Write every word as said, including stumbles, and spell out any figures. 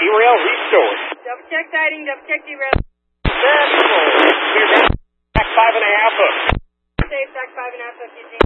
Derail restored. Double check sighting, double check derail. That's full. Clear down. Back five and a half hook. Safe, back five and a half hook, U G.